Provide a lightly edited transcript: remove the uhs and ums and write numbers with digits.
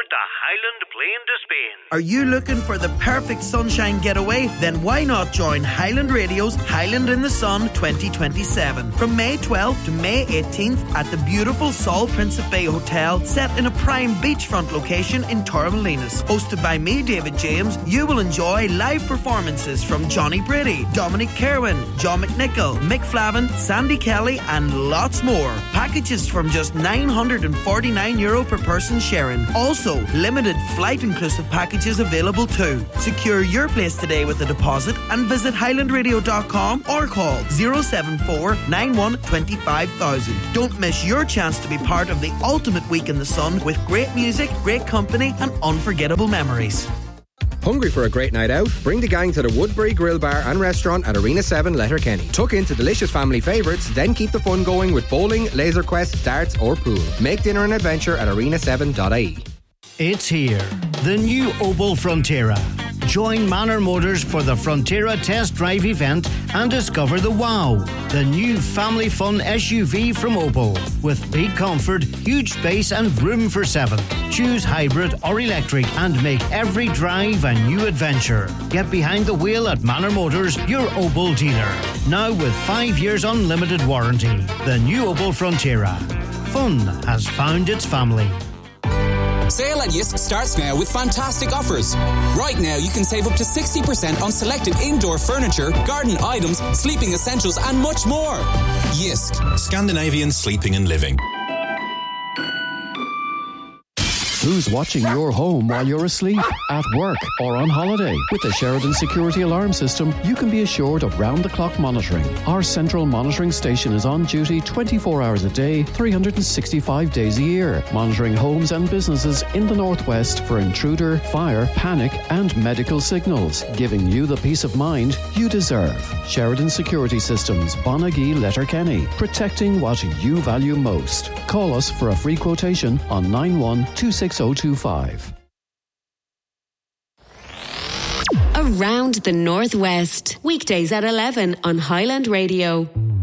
with the Highland Plane to Spain. Are you looking for the perfect sunshine getaway? Then why not join Highland Radio's Highland in the Sun 2027 from May 12th to May 18th at the beautiful Sol Príncipe Bay Hotel, set in a prime beachfront location in Torremolinos. Hosted by me, David James, you will enjoy live performances from Johnny Brady, Dominic Kerwin, John McNichol, Mick Flavin, Sandy Kelly and lots more. Packages from just €949 per person sharing. Also, limited flight inclusive packages available too. Secure your place today with a deposit and visit highlandradio.com or call 074 91 25,000. Don't miss your chance to be part of the ultimate week in the sun with great music, great company and unforgettable memories. Hungry for a great night out? Bring the gang to the Woodbury Grill Bar and Restaurant at Arena 7 Letterkenny. Tuck into delicious family favourites, then keep the fun going with bowling, laser quest, darts or pool. Make dinner an adventure at arena7.ie. It's here, the new Opel Frontera. Join Manor Motors for the Frontera Test Drive event and discover the wow, the new family fun SUV from Opel. With big comfort, huge space and room for 7. Choose hybrid or electric and make every drive a new adventure. Get behind the wheel at Manor Motors, your Opel dealer. Now with 5 years unlimited warranty. The new Opel Frontera. Fun has found its family. Sale at Yisk starts now with fantastic offers. Right now you can save up to 60% on selected indoor furniture, garden items, sleeping essentials and much more. Yisk, Scandinavian sleeping and living. Who's watching your home while you're asleep, at work or on holiday? With the Sheridan Security Alarm System, you can be assured of round-the-clock monitoring. Our central monitoring station is on duty 24 hours a day, 365 days a year, monitoring homes and businesses in the northwest for intruder, fire, panic and medical signals, giving you the peace of mind you deserve. Sheridan Security Systems, Bonagee, Letterkenny, protecting what you value most. Call us for a free quotation on 9126 025. Around the Northwest, weekdays at 11 on Highland Radio.